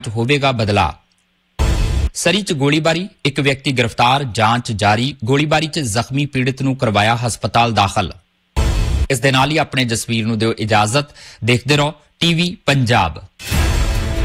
ਹੋਵੇਗਾ ਬਦਲਾਅ। ਸਰੀ 'ਚ ਗੋਲੀਬਾਰੀ, ਇੱਕ ਵਿਅਕਤੀ ਗ੍ਰਿਫਤਾਰ, ਜਾਂਚ ਜਾਰੀ। ਗੋਲੀਬਾਰੀ 'ਚ ਜ਼ਖਮੀ ਪੀੜਤ ਨੂੰ ਕਰਵਾਇਆ ਹਸਪਤਾਲ ਦਾਖਲ। ਇਸ ਦੇ ਨਾਲ ਹੀ ਆਪਣੇ ਜਸਵੀਰ ਨੂੰ ਦਿਓ ਇਜਾਜ਼ਤ। ਦੇਖਦੇ ਰਹੋ TV ਪੰਜਾਬ।